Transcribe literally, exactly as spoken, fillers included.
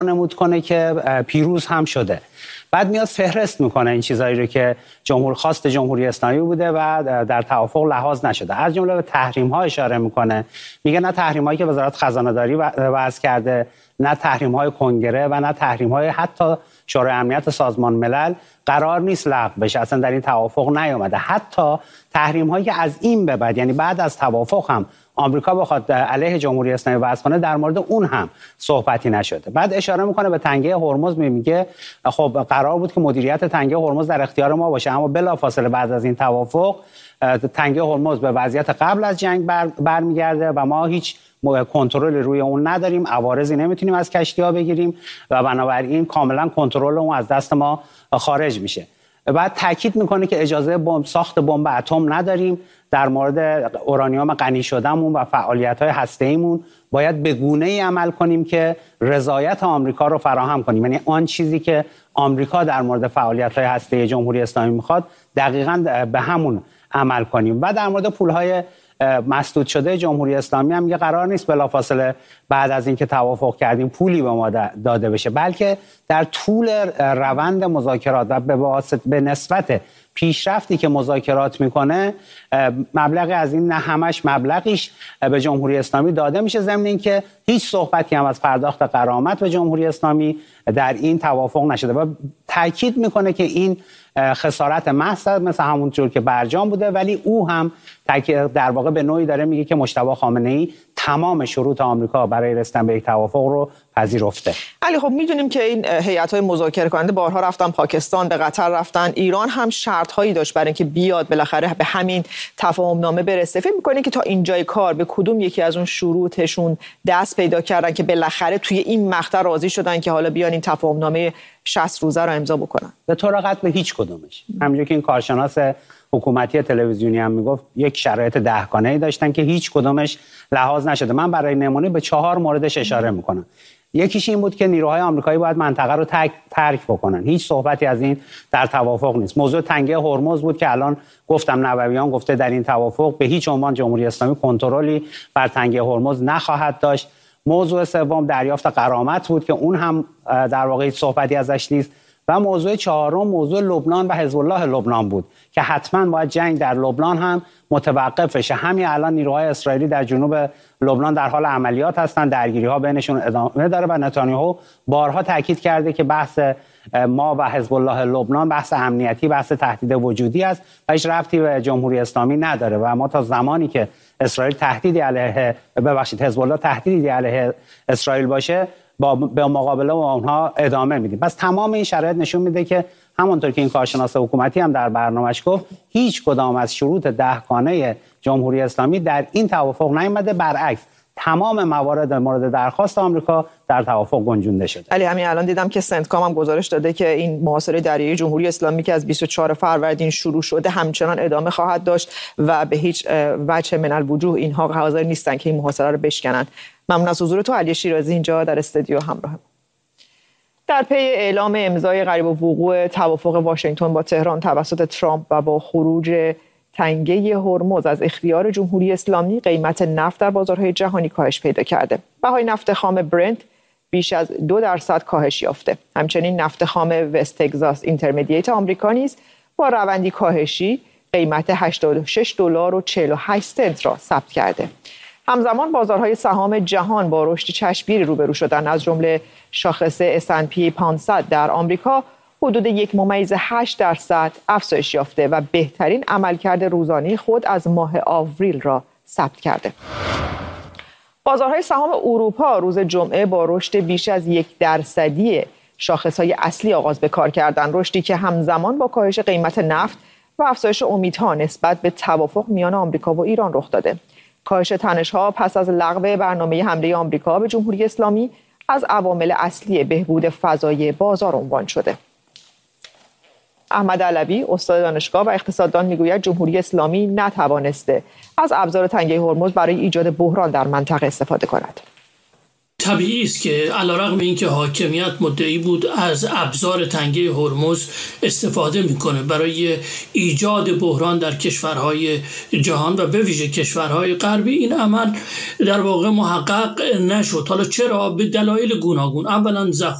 نمود کنه که پیروز هم شده. بعد میاد فهرست میکنه این چیزایی رو که جمهور خواست جمهوری اسلامی بوده و در توافق لحاظ نشده. از جمله به تحریم ها اشاره میکنه، میگه نه تحریم هایی که وزارت خزانه داری وضع کرده، نه تحریم های کنگره و نه تحریم های حتی شورای امنیت سازمان ملل قرار نیست لغو بشه، اصلا در این توافق نیامده. حتی تحریم هایی که از این به بعد، یعنی بعد از توافق هم آمریکا بخواد علیه جمهوری اسلامی وضع کنه، در مورد اون هم صحبتی نشده. بعد اشاره میکنه به تنگه هرمز، میگه خب قرار بود که مدیریت تنگه هرمز در اختیار ما باشه، اما بلافاصله بعد از این توافق تنگه هرمز به وضعیت قبل از جنگ بر برمیگرده و ما هیچ کنترل روی اون نداریم، عوارضی نمیتونیم از کشتی‌ها بگیریم و بنابراین کاملا کنترل اون از دست ما خارج میشه. بعد تاکید میکنه که اجازه بمب ساخت بمب اتم نداریم، در مورد اورانیوم غنی شدهمون و فعالیت‌های هسته‌ایمون باید به گونه‌ای عمل کنیم که رضایت آمریکا رو فراهم کنیم، یعنی آن چیزی که آمریکا در مورد فعالیت‌های هسته‌ای جمهوری اسلامی میخواد دقیقاً به همون عمل کنیم. و در مورد پول‌های مسدود شده جمهوری اسلامی هم میگه قرار نیست بلافاصله بعد از اینکه توافق کردیم پولی به ما داده بشه، بلکه در طول روند مذاکرات و به واسطه به نسبت پیشرفتی که مذاکرات میکنه مبلغی از این، نه همش مبلغیش به جمهوری اسلامی داده میشه، ضمن اینکه هیچ صحبتی هم از پرداخت غرامت به جمهوری اسلامی در این توافق نشده و تاکید میکنه که این خسارت محض مثل همونطور که برجام بوده، ولی او هم در واقع به نوعی داره میگه که مجتبی خامنه‌ای تمام شروط آمریکا برای رسیدن به یک توافق رو پذیرفته. علی خب میدونیم که این هیئت‌های مذاکره کننده بارها رفتن پاکستان، به قطر رفتن، ایران هم شرط‌هایی داشت برای اینکه بیاد بالاخره به همین تفاهم نامه برسه. فکر می‌کنید که تا اینجای کار به کدوم یکی از اون شروطشون دست پیدا کردن که بالاخره توی این مقطع راضی شدن که حالا بیان این تفاهم نامه شصت روزه رو امضا بکنن؟ به طور قطع به هیچ کدومش. همونجوری که این کارشناس حکومتی تلویزیونی هم میگفت یک شرایط دهگانه‌ای داشتن که هیچ کدومش لحاظ نشده. من برای نمونه به چهار موردش اشاره میکنم. یکیش این بود که نیروهای آمریکایی باید منطقه رو ترک بکنن. هیچ صحبتی از این در توافق نیست. موضوع تنگه هرمز بود که الان گفتم نوویان گفته در این توافق به هیچ عنوان جمهوری اسلامی کنترلی بر تنگه هرمز نخواهد داشت. موضوع سوم دریافت غرامت بود که اون هم در واقع صحبتی ازش نیست. و موضوع چهارم موضوع لبنان و حزب الله لبنان بود که حتما باید جنگ در لبنان هم متوقف بشه. همین الان نیروهای اسرائیلی در جنوب لبنان در حال عملیات هستن، درگیری ها بینشون ادامه داره و نتانیاهو بارها تاکید کرده که بحث ما و حزب الله لبنان بحث امنیتی، بحث تهدید وجودی است و هیچ ربطی به جمهوری اسلامی نداره و ما تا زمانی که اسرائیل تهدیدی علیه ببخشید حزب الله تهدیدی علیه اسرائیل باشه با به مقابله با اونها ادامه میدیم. پس تمام این شرایط نشون میده که همونطور که این کارشناس حکومتی هم در برنامه‌اش گفت هیچ کدام از شروط دهگانه جمهوری اسلامی در این توافق نیامده، برعکس تمام موارد مورد درخواست آمریکا در توافق گنجونده شده. علی همین الان دیدم که سنتکام هم گزارش داده که این محاصره دریایی جمهوری اسلامی که از بیست و چهارم فروردین شروع شده همچنان ادامه خواهد داشت و به هیچ وجه من الوجوه اینها حاضر نیستن که این محاصره رو بشکنن. ممنون از حضور تو علی شیرازی اینجا در استودیو همراه. در پی اعلام امضای قریب الوقوع توافق واشنگتن با تهران توسط ترامپ و با خروج تنگه هرمز از اختیار جمهوری اسلامی، قیمت نفت در بازارهای جهانی کاهش پیدا کرده. بهای نفت خام برنت بیش از دو درصد کاهش یافته. همچنین نفت خام وست تگزاس اینترمدییت آمریکا نیز با روندی کاهشی قیمت هشتاد و شش دلار و چهل و هشت سنت را ثبت کرده. همزمان بازارهای سهام جهان با رشد چشمگیری روبرو شدند. از جمله شاخص اس اند پی پانصد در آمریکا حدود یک ممیز هشت درصد افزایش یافته و بهترین عملکرد روزانه خود از ماه آوریل را ثبت کرده. بازارهای سهام اروپا روز جمعه با رشد بیش از یک درصدی شاخصهای اصلی آغاز به کار کردند، رشدی که همزمان با کاهش قیمت نفت و افزایش امیدها نسبت به توافق میان آمریکا و ایران رخ داده. کاهش تنش‌ها پس از لغو برنامه حمله آمریکا به جمهوری اسلامی از عوامل اصلی بهبود فضای بازار عنوان شده. احمد علوی استاد دانشگاه و اقتصاددان میگوید جمهوری اسلامی نتوانسته از ابزار تنگه هرمز برای ایجاد بحران در منطقه استفاده کند. طبیعی است که علیرغم اینکه حاکمیت مدعی بود از ابزار تنگه هرمز استفاده میکنه برای ایجاد بحران در کشورهای جهان و به ویژه کشورهای غربی، این عمل در واقع محقق نشد. حالا چرا؟ به دلایل گوناگون. اولا